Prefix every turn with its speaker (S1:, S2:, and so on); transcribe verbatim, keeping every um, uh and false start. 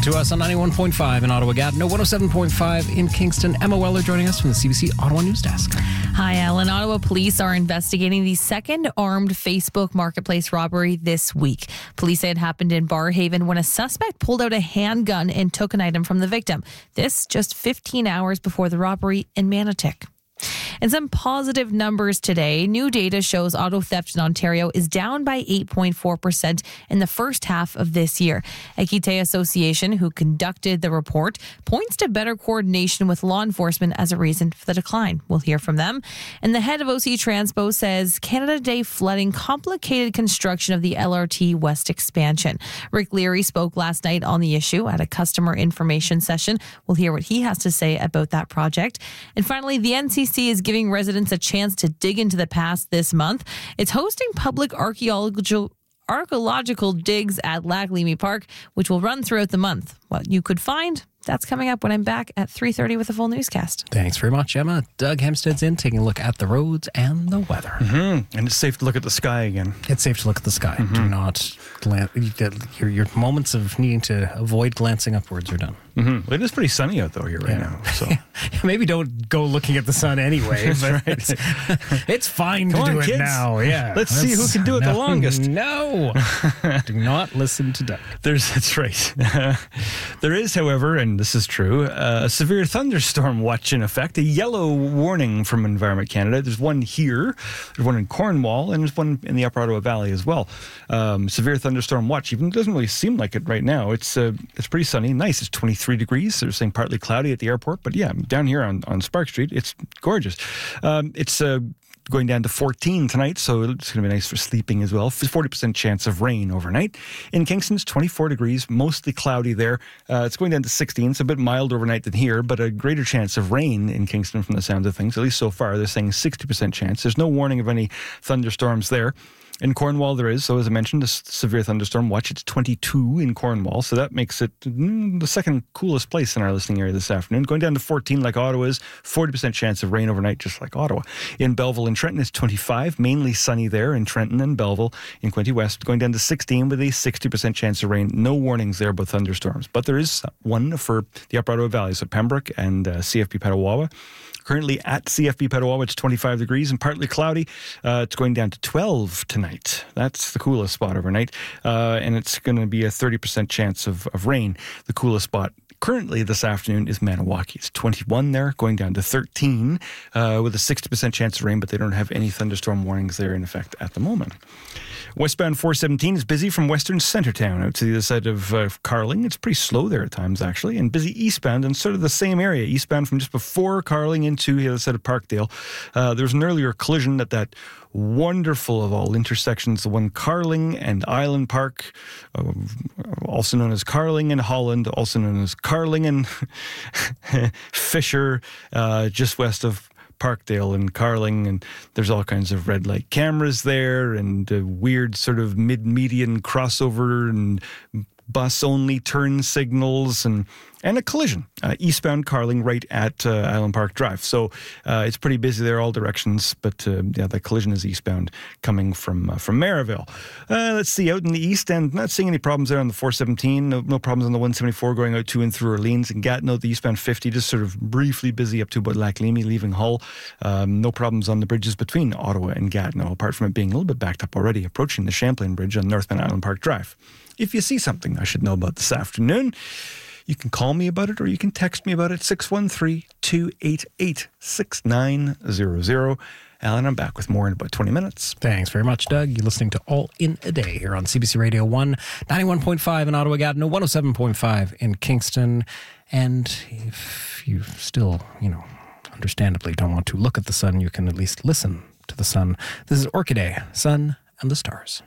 S1: to us on ninety-one point five in Ottawa, Gatineau, one oh seven point five in Kingston. Emma Weller joining us from the C B C Ottawa News Desk.
S2: Hi, Ellen. Ottawa police are investigating the second armed Facebook marketplace robbery this week. Police say it happened in Barrhaven when a suspect pulled out a handgun and took an item from the victim. This just fifteen hours before the robbery in Manotick. And some positive numbers today. New data shows auto theft in Ontario is down by eight point four percent in the first half of this year. Equite Association, who conducted the report, points to better coordination with law enforcement as a reason for the decline. We'll hear from them. And the head of O C Transpo says Canada Day flooding complicated construction of the L R T West expansion. Rick Leary spoke last night on the issue at a customer information session. We'll hear what he has to say about that project. And finally, the N C C is giving residents a chance to dig into the past this month. It's hosting public archaeological archaeological digs at Lac-Leamy Park, which will run throughout the month. What you could find, that's coming up when I'm back at three thirty with a full newscast.
S1: Thanks very much, Emma. Doug Hempstead's in, taking a look at the roads and the weather.
S3: Mm-hmm. And it's safe to look at the sky again.
S1: It's safe to look at the sky. Mm-hmm. Do not glance. Your, your moments of needing to avoid glancing upwards are done.
S3: Mm-hmm. Well, it is pretty sunny out though here right yeah. now. So
S1: maybe don't go looking at the sun anyway. But right. it's, it's fine
S3: Come
S1: to
S3: on,
S1: do it
S3: kids.
S1: now. Yeah,
S3: let's see who can do it
S1: no,
S3: the longest.
S1: No, do not listen to Doug.
S3: There's that's right. Uh, there is, however, and this is true, uh, a severe thunderstorm watch in effect. A yellow warning from Environment Canada. There's one here, there's one in Cornwall, and there's one in the Upper Ottawa Valley as well. Um, severe thunderstorm watch. Even doesn't really seem like it right now. It's uh, it's pretty sunny, nice. It's twenty-three degrees. They're saying partly cloudy at the airport, but yeah, down here on, on Spark Street, it's gorgeous. Um, it's uh, going down to fourteen tonight, so it's going to be nice for sleeping as well. forty percent chance of rain overnight. In Kingston, it's twenty-four degrees, mostly cloudy there. Uh, it's going down to sixteen. It's a bit mild overnight than here, but a greater chance of rain in Kingston from the sounds of things, at least so far. They're saying sixty percent chance. There's no warning of any thunderstorms there. In Cornwall, there is. So, as I mentioned, a severe thunderstorm watch. It's twenty-two in Cornwall. So, that makes it mm, the second coolest place in our listening area this afternoon. Going down to fourteen like Ottawa is. forty percent chance of rain overnight, just like Ottawa. In Belleville and Trenton, it's twenty-five. Mainly sunny there in Trenton and Belleville. In Quinte West, going down to sixteen with a sixty percent chance of rain. No warnings there about thunderstorms. But there is one for the Upper Ottawa Valley. So, Pembroke and uh, C F B Petawawa. Currently at C F B Petawawa, it's twenty-five degrees and partly cloudy. Uh, it's going down to twelve tonight. That's the coolest spot overnight. Uh, and it's going to be a thirty percent chance of, of rain. The coolest spot currently this afternoon is Maniwaki. It's twenty-one there, going down to thirteen uh, with a sixty percent chance of rain, but they don't have any thunderstorm warnings there in effect at the moment. Westbound four seventeen is busy from Western Centretown out to the other side of uh, Carling. It's pretty slow there at times, actually, and busy eastbound in sort of the same area, eastbound from just before Carling into the other side of Parkdale. Uh, there was an earlier collision at that wonderful of all intersections, the one Carling and Island Park, uh, also known as Carling and Holland, also known as Carling and Fisher, uh, just west of Parkdale and Carling, and there's all kinds of red light cameras there and uh, weird sort of mid-median crossover and bus-only turn signals and and a collision, uh, eastbound Carling right at uh, Island Park Drive. So uh, it's pretty busy there all directions, but uh, yeah, the collision is eastbound coming from uh, from Maryville. Uh, let's see, out in the east end, not seeing any problems there on the four seventeen, no, no problems on the one seventy-four going out to and through Orleans. And Gatineau, the eastbound fifty, just sort of briefly busy up to about Lac-Leamy, leaving Hull. Um, no problems on the bridges between Ottawa and Gatineau, apart from it being a little bit backed up already, approaching the Champlain Bridge on northbound Island Park Drive. If you see something I should know about this afternoon, you can call me about it or you can text me about it, six one three, two eight eight, six nine zero zero. Alan, I'm back with more in about twenty minutes.
S1: Thanks very much, Doug. You're listening to All in a Day here on C B C Radio one, ninety-one point five in Ottawa, Gatineau, one oh seven point five in Kingston. And if you still, you know, understandably don't want to look at the sun, you can at least listen to the sun. This is Orchidea, Sun and the Stars.